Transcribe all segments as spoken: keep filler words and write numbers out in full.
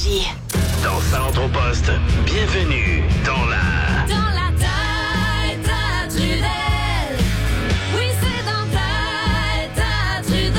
Énergie. Dans Centre au Poste, bienvenue dans la... Dans la tête à Trudel. Oui, c'est dans ta tête à Trudel.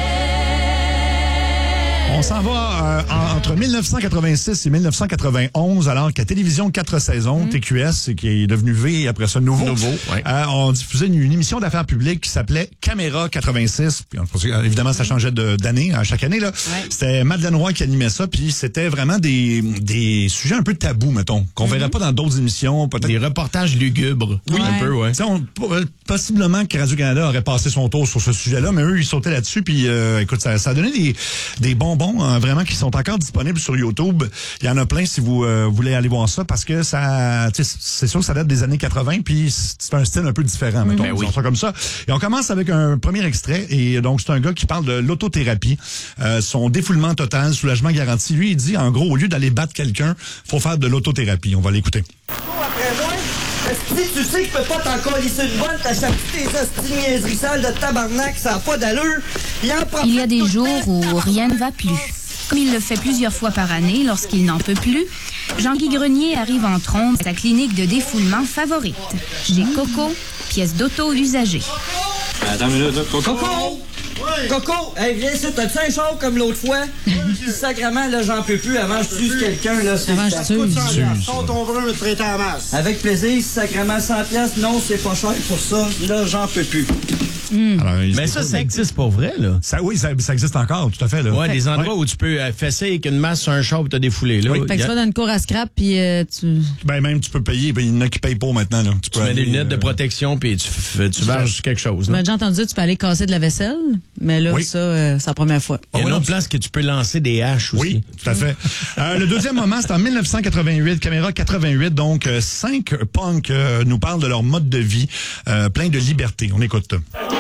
On s'en va euh, entre mille neuf cent quatre-vingt-six et mille neuf cent quatre-vingt-onze, alors qu'à Télévision quatre saisons, mmh. T Q S, qui est devenu V et après ça Nouveau, Nouveau ouais. euh, on diffusait une, une émission d'affaires publiques qui s'appelait Caméra quatre-vingt-six. Puis, évidemment, ça changeait de, d'année à chaque année. Là. Ouais. C'était Madeleine Roy qui animait ça, puis c'était vraiment des, des sujets un peu tabous, mettons, qu'on mmh. verrait pas dans d'autres émissions. Peut-être. Des reportages lugubres. Oui, ouais. un peu, ouais. On, possiblement que Radio-Canada aurait passé son tour sur ce sujet-là, mais eux, ils sautaient là-dessus, puis euh, écoute, ça, ça a donné des, des bonbons, hein, vraiment, qui sont encore disponibles sur YouTube. Il y en a plein si vous euh, voulez aller voir ça, parce que ça, c'est sûr que ça date des années quatre-vingts, puis c'est un style un peu différent, mettons, ben oui. ça comme ça. Et on commence avec un premier extrait, et donc c'est un gars qui parle de l'autothérapie, euh, son défoulement total, soulagement garanti. Lui, il dit, en gros, au lieu d'aller battre quelqu'un, faut faire de l'autothérapie. On va l'écouter. Après moi, si tu sais que je peux pas t'en colisser une bonne, t'as chapé tes hosties niaiseries sales de tabarnak, ça a pas d'allure. Il, en il y a des jours où rien ne va plus. Comme il le fait plusieurs fois par année lorsqu'il n'en peut plus, Jean-Guy Grenier arrive en trombe à sa clinique de défoulement favorite. J'ai Coco, pièce d'auto usagée. Attends une minute, Coco! Coco! Oui. Coco! Hey, viens ici, t'as-tu un char comme l'autre fois? Sacrement, là, j'en peux plus. Avant, je tue quelqu'un, là. Avant, je tue. Sors ton brun, me traiter à masse. Avec plaisir, sacrement, cent piastres. Non, c'est pas cher pour ça. Là, j'en peux plus. Mmh. Alors, mais ça, ça existe pour vrai, là. Ça, oui, ça, ça existe encore, tout à fait, là. Ouais, des endroits ouais. où tu peux euh, fesser avec une masse sur un char pour te défouler, là. Oui. Fait que tu vas dans une cour à scrap, puis euh, tu... Ben, même, tu peux payer, ben, il y en a qui payent pour maintenant, là. Tu, tu peux mets aller, des lunettes euh... de protection, puis tu, tu, tu varges quelque chose, là. J'ai déjà entendu dire tu peux aller casser de la vaisselle, mais là, oui. ça, euh, c'est la première fois. Il y a une autre place que tu peux lancer des haches aussi. Oui, tout à fait. euh, le deuxième moment, c'est en mille neuf cent quatre-vingt-huit, Caméra quatre-vingt-huit, donc euh, cinq punks euh, nous parlent de leur mode de vie, euh, plein de liberté. On écoute.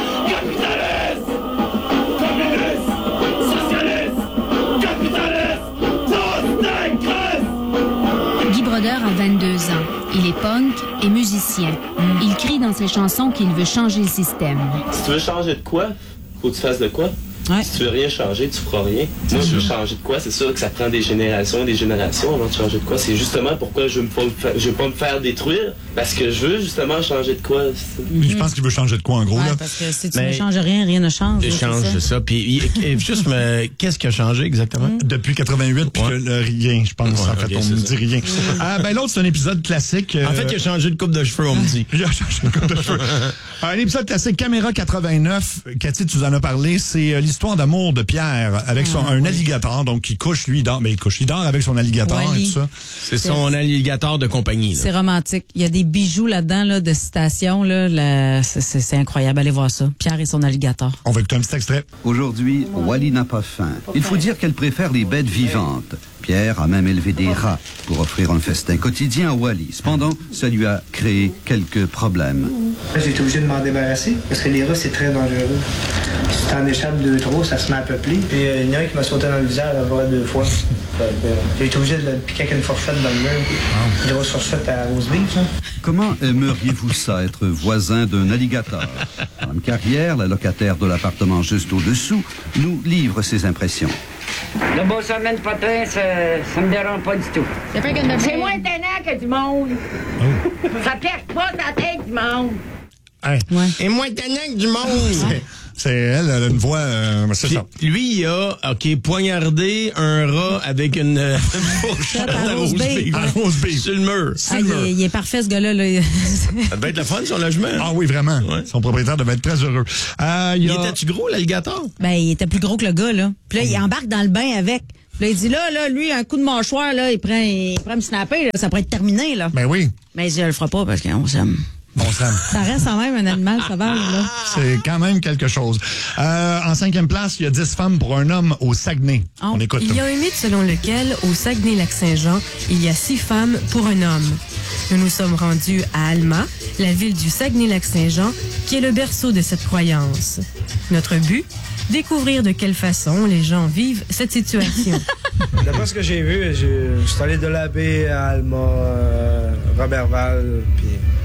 Brodeur a vingt-deux ans. Il est punk et musicien. Il crie dans ses chansons qu'il veut changer le système. Si tu veux changer de quoi, faut que tu fasses de quoi? Ouais. Si tu veux rien changer, tu feras rien. Moi, je veux changer de quoi? C'est sûr que ça prend des générations et des générations avant de changer de quoi. C'est justement pourquoi je ne veux, veux pas me faire détruire, parce que je veux justement changer de quoi. Mm-hmm. Je pense qu'il veut changer de quoi, en gros. Ouais, là. Parce que si tu Mais ne changes rien, rien ne change. Il change, c'est ça. Puis, juste, mais, qu'est-ce qui a changé exactement? Mm. Depuis quatre-vingt-huit, puis ouais. le rien, je pense. Ouais, en fait, okay, on me dit rien. ah, ben, l'autre, c'est un épisode classique. Euh... En fait, il a changé de coupe de cheveux, on me dit. Il a changé de coupe de cheveux. Un épisode classique, Caméra quatre-vingt-neuf. Cathy, tu nous en as parlé. C'est l'histoire d'amour de Pierre avec son, ah, un oui. alligator, donc qui couche, lui, il dort, mais il couche, il dort avec son alligator Wally. et tout ça. C'est, c'est son alligator de compagnie. Là. C'est romantique. Il y a des bijoux là-dedans, là, de citation, là, là c'est, c'est, c'est incroyable. Allez voir ça. Pierre et son alligator. On va écouter un petit extrait. Aujourd'hui, Wally n'a pas faim. Il faut dire qu'elle préfère les bêtes vivantes. Pierre a même élevé des rats pour offrir un festin quotidien à Wally. Cependant, ça lui a créé quelques problèmes. J'ai été obligé de m'en débarrasser parce que les rats, c'est très dangereux. Si t'en échappes deux trop, ça se met à peupler. Puis euh, il y en a un qui m'a sauté dans le visage à voir deux fois. J'ai été obligé de le piquer avec une fourchette dans le mur. Une grosse fourchette à rose beef, ça. Comment aimeriez-vous ça, être voisin d'un alligator? En carrière, la locataire de l'appartement juste au-dessous nous livre ses impressions. Le beau sommet de potin, ça, ça me dérange pas du tout. C'est moins tannant que du monde. Oh. Ça piège pas dans la tête du monde. Hey. Ouais. Et moins tannant que du monde. C'est elle, elle a une voix, euh, c'est Puis, ça. Lui, il a, OK, poignardé un rat avec une euh, fourchette à rose beef. À rose beef. Sur le mur. Ah, il, est, il est parfait, ce gars-là. Là. Ça devait être le fun, son logement. Ah oui, vraiment. Ouais. Son propriétaire devait être très heureux. Euh, il, il a... était-tu gros, l'alligator? Ben, il était plus gros que le gars, là. Puis là, il embarque dans le bain avec. Puis là, il dit, là, là, lui, un coup de mâchoire, là, il prend, il prend me snapper, là, ça pourrait être terminé, là. Ben oui. Mais il dit, je le ferai pas parce qu'on s'aime. Bon sang. Ça reste quand même un animal sauvage, là. C'est quand même quelque chose. Euh, en cinquième place, il y a dix femmes pour un homme au Saguenay. Oh. On écoute. Il y a un mythe selon lequel, au Saguenay-Lac-Saint-Jean, il y a six femmes pour un homme. Nous nous sommes rendus à Alma, la ville du Saguenay-Lac-Saint-Jean, qui est le berceau de cette croyance. Notre but? Découvrir de quelle façon les gens vivent cette situation. D'après ce que j'ai vu, j'ai, je suis allé de la baie à Alma, euh, Robertval, puis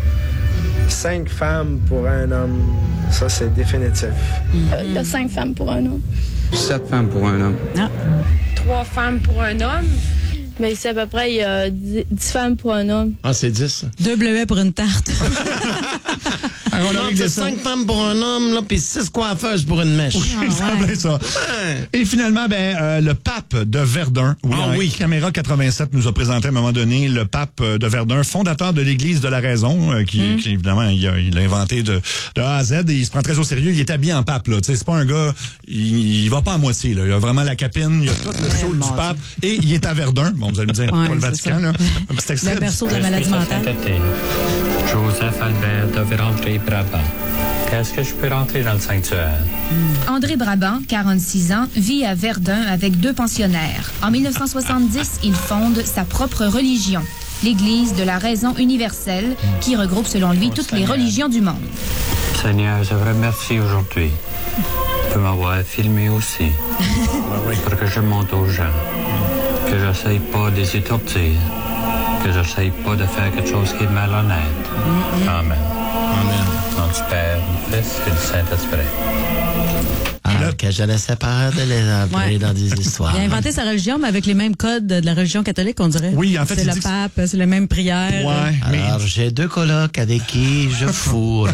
cinq femmes pour un homme, ça c'est définitif. Euh, il y a cinq femmes pour un homme. Sept femmes pour un homme. Ah. Trois femmes pour un homme. Mais c'est à peu près il y a dix femmes pour un homme. Ah, c'est dix, ça. Deux bleuets pour une tarte. Alors, on a non, cinq femmes pour un homme, là, puis six coiffeuses pour une mèche. Oui, ah, ouais. ça. Ouais. Et finalement, ben, euh, le pape de Verdun, oui, ah, oui. Caméra quatre-vingt-sept nous a présenté à un moment donné le pape de Verdun, fondateur de l'Église de la Raison, euh, qui, mm. qui, évidemment, il a, il a inventé de, de A à Z et il se prend très au sérieux. Il est habillé en pape, là. Tu sais, c'est pas un gars, il, il va pas à moitié, là. Il a vraiment la capine, il a tout le show du pape et il est à Verdun. Bon, vous allez me dire, ouais, pas le Vatican, là. C'est le berceau de la maladie mentale. Joseph Albert devait rentrer Brabant. Est-ce que je peux rentrer dans le sanctuaire? André Brabant, quarante-six ans, vit à Verdun avec deux pensionnaires. En mille neuf cent soixante-dix, il fonde sa propre religion, l'Église de la Raison universelle, qui regroupe selon lui toutes les religions du monde. Seigneur, je vous remercie aujourd'hui de m'avoir filmé aussi, pour que je montre aux gens que j'essaye pas de les torturer, que j'essaye pas de faire quelque chose qui est malhonnête. Amen. Amen. Nom du Père, du Fils et du Saint-Esprit. Alors que je ne sais pas de les entrer ouais. dans des histoires. Il a inventé sa religion, mais avec les mêmes codes de la religion catholique, on dirait. Oui, en fait, c'est le pape, que... c'est les mêmes prières. Ouais, mais... Alors, j'ai deux colocs avec qui je fourre.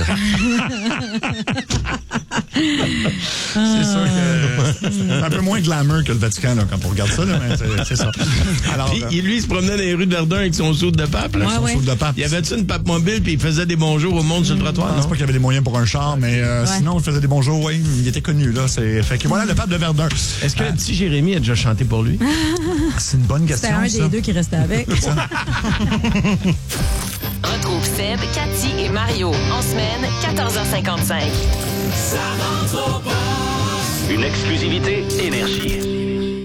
C'est sûr que c'est un peu moins glamour que le Vatican là, quand on regarde ça, là, mais c'est, c'est ça. Alors, puis, euh... lui, il se promenait dans les rues de Verdun avec son soude de pape. Là, ouais, son ouais. soude de pape. Il y avait-tu une pape mobile puis il faisait des bonjours au monde mmh. sur le trottoir? Je pense pas qu'il y avait des moyens pour un char, mais euh, ouais. sinon, il faisait des bonjours, oui. Il était connu, là. C'est... Fait que voilà, le pape de Verdun. Est-ce que euh... le petit Jérémy a déjà chanté pour lui? C'est une bonne question, C'était un ça. des deux qui restait avec. Retrouve Seb, Cathy et Mario en semaine, quatorze heures cinquante-cinq. Ça rentre au poste. Une exclusivité Énergie.